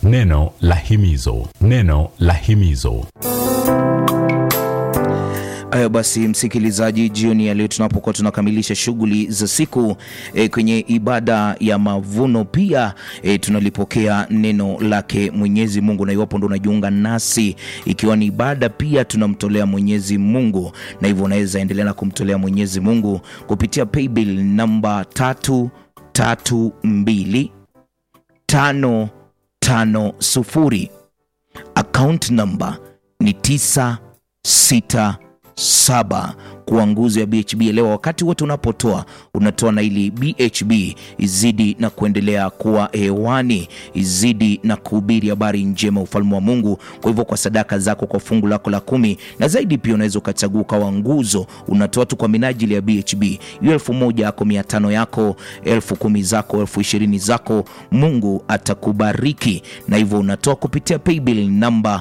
Neno la himizo. Neno la himizo. Basi msikilizaji, jioni ya leo tunapokuwa tunakamilisha shughuli za siku kwenye ibada ya mavuno, pia tunalipokea neno lake Mwenyezi Mungu. Na iwapo ndo unajiunga nasi, ikiwa ni ibada pia tunamtolea Mwenyezi Mungu, na hivyo unaweza endelea na kumtolea Mwenyezi Mungu kupitia paybill namba 332550. Account number ni 967 kwa nguzo ya BHB. Leo wakati wote unapotoa, unatoa na ili BHB izidi na kuendelea kuwa hewani, izidi na kuhubiri habari njema ufalme wa Mungu. Kwa hivyo kwa sadaka zako, kwa fungu lako la 10 na zaidi, pia unaweza ukachagua kwa nguzo, unatoa tu kwa minajili ya BHB. 1,000 yako, 500 yako, 10,000 zako, 20,000 zako, Mungu atakubariki. Na hivyo unatoa kupitia paybill namba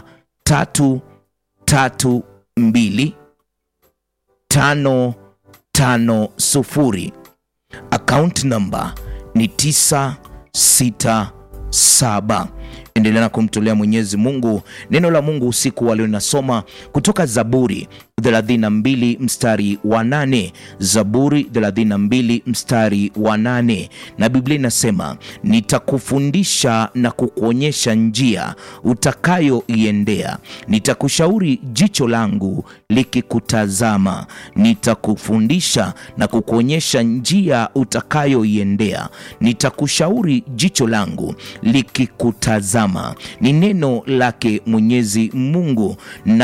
332550. Account number ni 967. Endelea na kumtolea Mwenyezi Mungu. Neno la Mungu usiku wa leo linasoma kutoka Zaburi 32 mstari wa 8. Zaburi 32 mstari wa 8. Na Biblia inasema, nitakufundisha na kukuonyesha njia utakayoiendea, nitakushauri jicho langu likikutazama. Nitakufundisha na kukuonyesha njia utakayoiendea, nitakushauri jicho langu likikutazama. Ni neno lake Mwenyezi Mungu.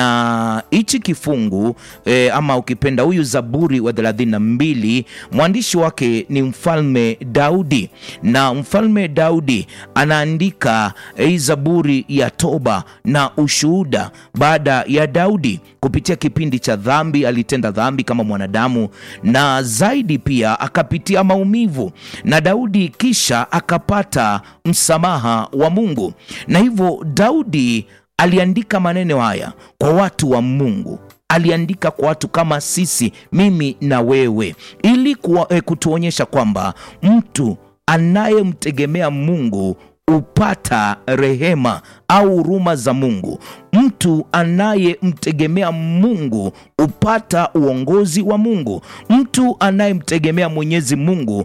Na hichi kifungu ama ukipenda huyu Zaburi wa 32, mwandishi wake ni Mfalme Daudi. Na Mfalme Daudi anaandika hii Zaburi ya toba na ushuhuda baada ya Daudi kupitia kipindi cha dhambi. Alitenda dhambi kama mwanadamu, na zaidi pia akapitia maumivu, na Daudi kisha akapata msamaha wa Mungu. Na hivyo Daudi aliandika maneno haya kwa watu wa Mungu, aliandika kwa watu kama sisi, mimi na wewe, ili kutuonyesha kwamba mtu anayemtegemea Mungu upata rehema au huruma za Mungu. Mtu anayemtegemea Mungu upata uongozi wa Mungu. Mtu anayemtegemea Mwenyezi Mungu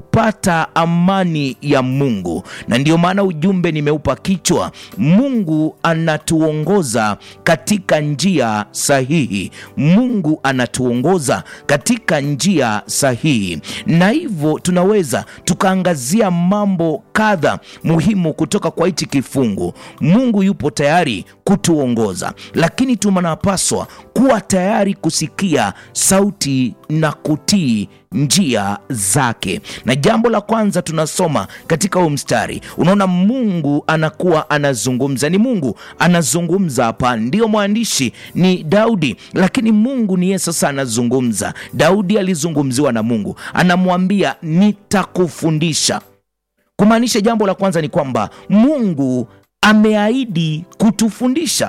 upata amani ya Mungu. Na ndio maana ujumbe nimeupa kichwa, Mungu anatuongoza katika njia sahihi. Mungu anatuongoza katika njia sahihi. Na hivyo tunaweza tukaangazia mambo kadha muhimu kutoka kwa hichi kifungu. Mungu yupo tayari kutuongoza, lakini tunapaswa kuwa tayari kusikia sauti na kutii njia zake. Na jambo la kwanza tunasoma katika huu mstari, unaona Mungu anakuwa anazungumza. Ni Mungu anazungumza hapa, ndio mwandishi ni Daudi, lakini Mungu ni yeye sasa anazungumza. Daudi alizungumziwa na Mungu, anamwambia nitakufundisha. Kumaanisha jambo la kwanza ni kwamba Mungu ameahidi kutufundisha.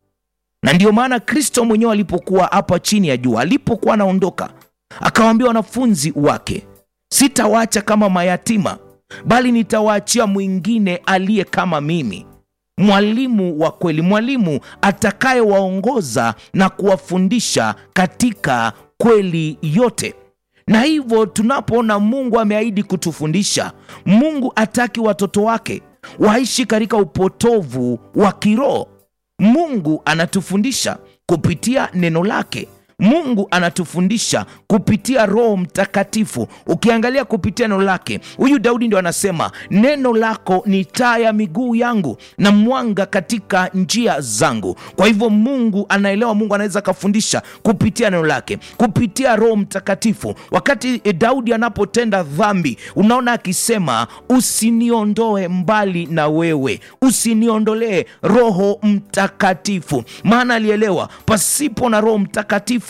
Na ndio maana Kristo mwenyewe alipokuwa hapa chini ya jua, alipokuwa anaondoka, akawaambia wanafunzi wake, sitawaacha kama mayatima, bali nitawaachia mwingine aliye kama mimi, mwalimu wa kweli, mwalimu atakayewaongoza na kuwafundisha katika kweli yote. Na hivyo tunapoona Mungu ameahidi kutufundisha, Mungu hataki watoto wake waishi katika upotovu wa kiroho. Mungu anatufundisha kupitia neno lake. Mungu anatufundisha kupitia Roho Mtakatifu. Ukiangalia kupitia neno lake, huyu Daudi ndio anasema, neno lako ni taa ya miguu yangu na mwanga katika njia zangu. Kwa hivyo Mungu anaelewa, Mungu anaweza kufundisha kupitia neno lake, kupitia Roho Mtakatifu. Wakati Daudi anapotenda dhambi, unaona akisema, usiniondoe mbali na wewe, usiniondolee Roho Mtakatifu. Maana alielewa pasipo na Roho Mtakatifu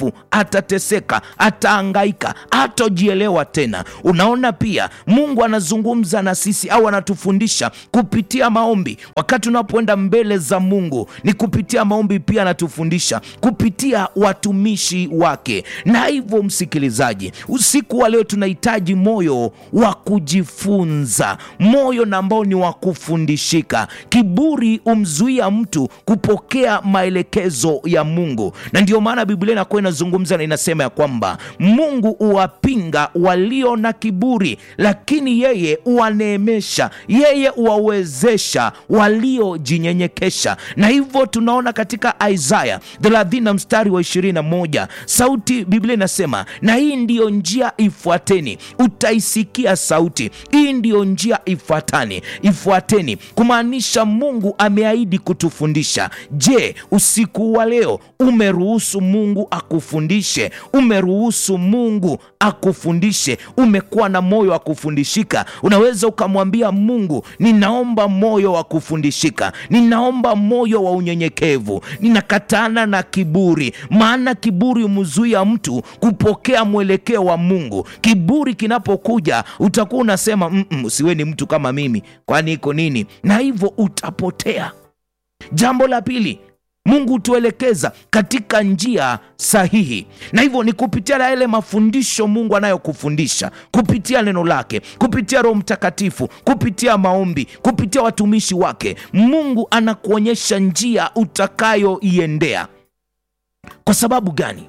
hofu, atateseka, atahangaika, hatojielewa tena. Unaona, pia Mungu anazungumza na sisi au anatufundisha kupitia maombi. Wakati unapoenda mbele za Mungu ni kupitia maombi, pia anatufundisha kupitia watumishi wake. Na hivyo msikilizaji, usiku wa leo tunahitaji moyo wa kujifunza, moyo na ambao ni wa kufundishika. Kiburi umzuia mtu kupokea maelekezo ya Mungu, na ndio maana Biblia inakuwa inazungumza na inasema ya kwamba Mungu huwapinga walio na kiburi, lakini yeye huwaneemesha, yeye huwawezesha waliojinyenyekesha. Na hivyo tunaona katika Isaya 30 mstari wa 21, sauti Biblia inasema, na hii ndiyo njia ifuateni, utaisikia sauti, hii ndiyo njia ifuateni, kumaanisha Mungu ameahidi kutufundisha. Je, usiku wa leo umeruhusu Mungu akufundishe? Umeruhusu Mungu akufundishe? Umekuwa na moyo wa kufundishika? Unaweza ukamwambia Mungu, ninaomba moyo wa kufundishika, ninaomba moyo wa unyenyekevu, ninakatana na kiburi, maana kiburi humzuia mtu kupokea mwelekeo wa Mungu. Kiburi kinapokuja utakuwa unasema usiwe ni mtu kama mimi, kwani iko nini? Na hivyo utapotea. Jambo la pili, Mungu hutuelekeza katika njia sahihi, na hivyo ni kupitia yale mafundisho Mungu anayokufundisha, kupitia neno lake, kupitia Roho Mtakatifu, kupitia maombi, kupitia watumishi wake. Mungu anakuonyesha njia utakayoiendea. Kwa sababu gani?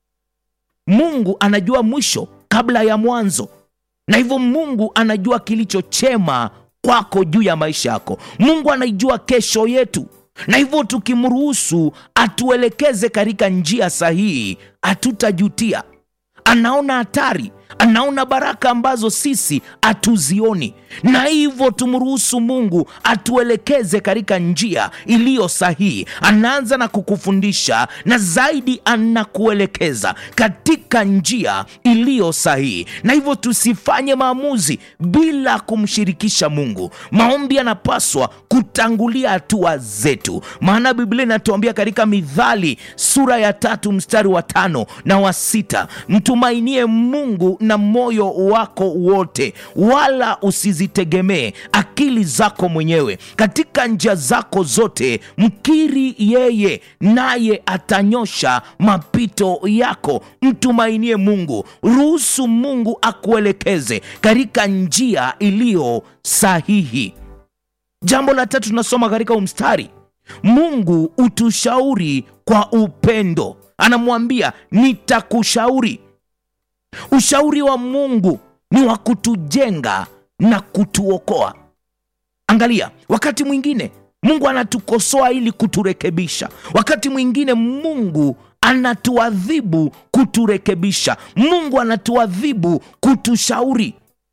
Mungu anajua mwisho kabla ya mwanzo, na hivyo Mungu anajua kilicho chema kwako juu ya maisha yako. Mungu anaijua kesho yetu, na hivyo tukimruhusu atuelekeze katika njia sahihi, hatutajutia. Anaona hatari, anaona baraka ambazo sisi hatuzioni, na hivyo tumruhusu Mungu atuelekeze katika njia iliyo sahihi. Anaanza na kukufundisha, na zaidi anakuelekeza katika njia iliyo sahihi, na hivyo tusifanye maamuzi bila kumshirikisha Mungu. Maombi yanapaswa kutangulia hatua zetu, maana Biblia inatuambia katika Mithali sura ya 3 mstari wa 5 na wa 6, mtumainie Mungu na moyo wako wote, wala usizitegemee akili zako mwenyewe. Katika njia zako zote mkiri yeye, naye atanyosha mapito yako. Mtumainie Mungu, ruhusu Mungu akuelekeze katika njia iliyo sahihi. Jambo la tatu tunasoma katika mstari, Mungu utushauri kwa upendo. Anamwambia nitakushauri. Ushauri wa Mungu ni wa kutujenga na kutuokoa. Angalia, wakati mwingine Mungu anatukosoa ili kuturekebisha. Wakati mwingine Mungu anatuadhibu kuturekebisha. Mungu anatuadhibu kutushauri.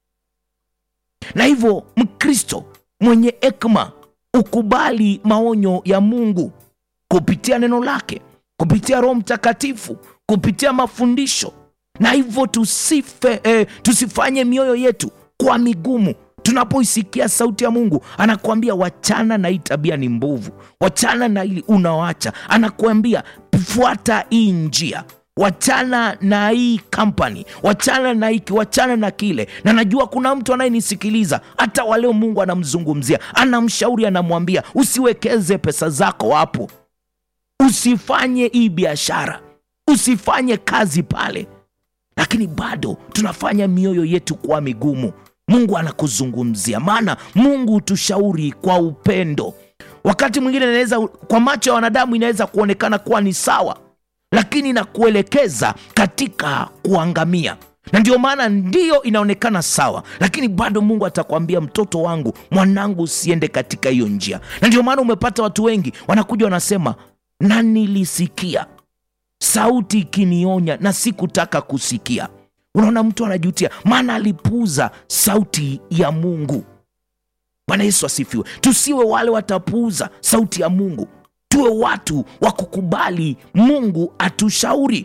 Na hivyo Mkristo mwenye hekima ukubali maonyo ya Mungu kupitia neno lake, kupitia Roho Mtakatifu, kupitia mafundisho. Na hivyo tusifanye mioyo yetu kwa migumu. Tunapoisikia sauti ya Mungu, anakuambia wachana na hii tabia ni mbovu, wachana na hili, unawacha. Anakuambia fuata hii njia, wachana na hii company, wachana na hiki, wachana na kile. Na najua kuna mtu anayenisikiliza hata waleo Mungu anamzungumzia, anamshauri, anamwambia usiwekeze pesa zako hapo, usifanye hii biashara, usifanye kazi pale. Lakini bado tunafanya mioyo yetu kwa migumu. Mungu anakuzungumzia, maana Mungu hutushauri kwa upendo. Wakati mwingine inaweza, kwa macho ya wanadamu inaweza kuonekana kuwa ni sawa, lakini na kuelekeza katika kuangamia. Na ndio maana ndio inaonekana sawa, lakini bado Mungu atakwambia, mtoto wangu, mwanangu, usiende katika hiyo njia. Na ndio maana umepata watu wengi wanakuja wanasema, na nilisikia sauti ikinionya na sikutaka kusikia. Unaona, mtu anajutia maana alipuuza sauti ya Mungu. Bwana Yesu asifiwe. Tusiwe wale watapuuza sauti ya Mungu, tuwe watu wa kukubali Mungu atushauri.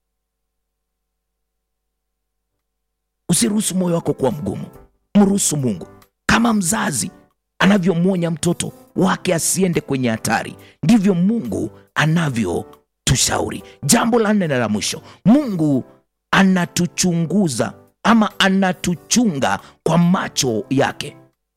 Usiruhusu moyo wako kuwa mgumu, mruhusu Mungu. Kama mzazi anavyomwonya mtoto wake asiende kwenye hatari, ndivyo Mungu anavyo tushauri. Jambo la 4 na la mwisho, Mungu anatuchunguza ama anatuchunga kwa macho yake.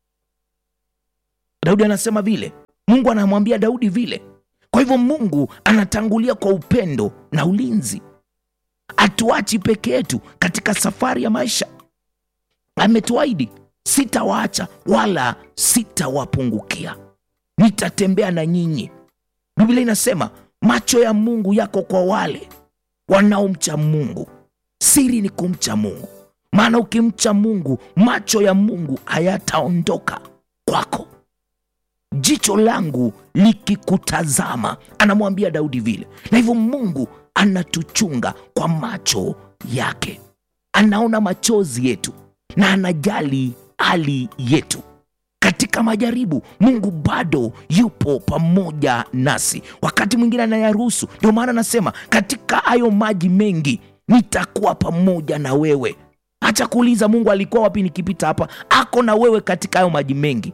Daudi anasema vile, Mungu anamwambia Daudi vile. Kwa hivyo Mungu anatangulia kwa upendo na ulinzi. Atuachi peke yetu katika safari ya maisha. Ametuahidi, sitawaacha wala sitawapungukia, nitatembea na nyinyi. Biblia inasema macho ya Mungu yako kwa wale wanaomcha Mungu. Siri ni kumcha Mungu, maana ukimcha Mungu, macho ya Mungu hayataondoka kwako. Jicho langu likikutazama, anamwambia Daudi vile. Na hivyo Mungu anatuchunga kwa macho yake. Anaona machozi yetu na anajali hali yetu. Katika majaribu, Mungu bado yupo pamoja nasi. Wakati mwingine anayaruhusu. Ndio maana anasema katika hayo maji mengi nitakuwa pamoja na wewe. Acha kuuliza Mungu alikuwa wapi nikipita hapa. Ako na wewe katika hayo maji mengi.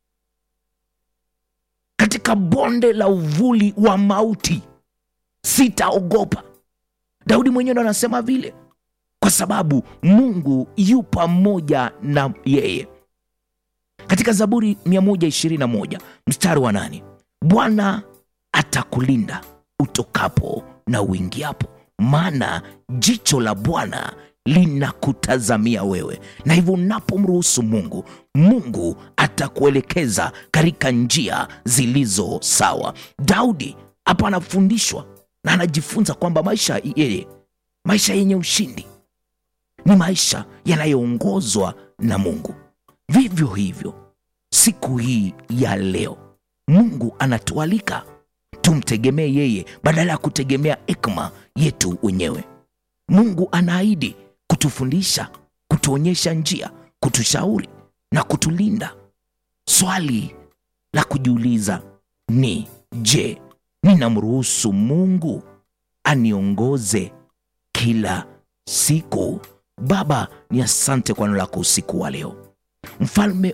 Katika bonde la uvuli wa mauti sitaogopa. Daudi mwenyewe anasema vile kwa sababu Mungu yu pamoja na yeye. Katika Zaburi 121 mstari wa 8, Bwana atakulinda utokapo na uingiapo, maana jicho la Bwana linakutazamia wewe. Na hivyo unapomruhusu Mungu, Mungu atakuelekeza katika njia zilizo sawa. Daudi hapa anafundishwa na anajifunza kwamba maisha yenye ushindi ni maisha yanayoongozwa na Mungu. Vivyo hivyo siku hii ya leo, Mungu anatualika tumtegemee yeye badala ya kutegemea hekima yetu wenyewe. Mungu anaahidi kutufundisha, kutuonyesha njia, kutushauri na kutulinda. Swali la kujiuliza ni, je, ninamruhusu Mungu aniongoze kila siku? Baba, ni asante kwa neno lako usiku wa leo. Mfalme